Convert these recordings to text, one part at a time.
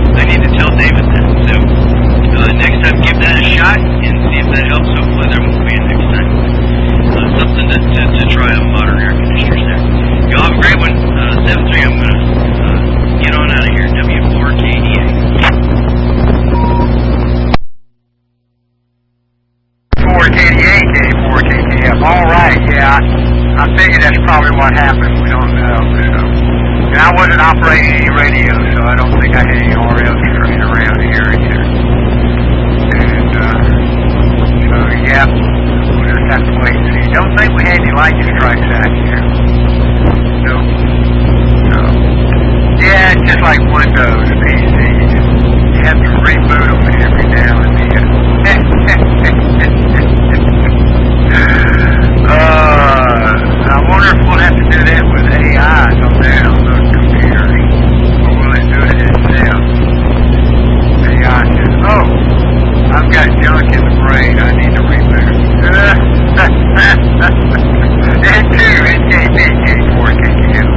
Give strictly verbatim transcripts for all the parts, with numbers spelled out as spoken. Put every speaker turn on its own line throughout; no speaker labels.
I need to tell David that. So uh, next time, give that a shot and see if that helps. Hopefully there won't be a next time. Uh, something to, to, to try on modern air conditioners there. Y'all have a great one. Uh, seven three, I'm going to uh, get on out of here. W four K D A.
four K D A, K four K K F. All right, yeah. I, I figured that's probably what happened. We don't know. So. And I wasn't operating any radio, so I don't think I had any R F structure around here either. And, uh, so, yeah, we'll just have to wait and see. Don't think we had any lightning strikes out here. No. So, yeah, it's just like Windows P Cs. You have to reboot them every now and then. uh, I wonder if we'll have to do that with A Is on there on those computers. Or will it do it itself? A I says, oh, I've got junk in the brain. I need to reboot. And two, N K B, K four, K K L.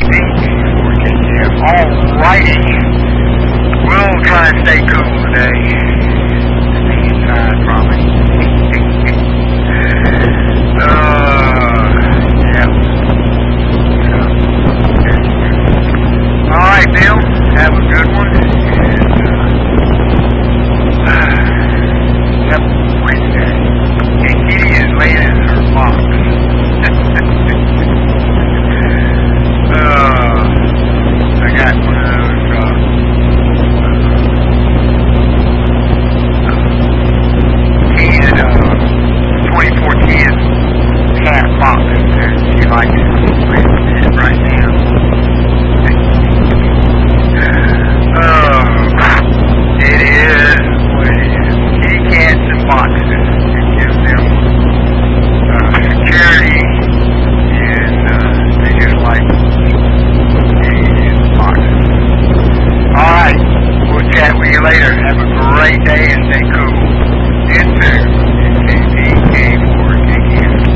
Alrighty. We'll try and stay cool today.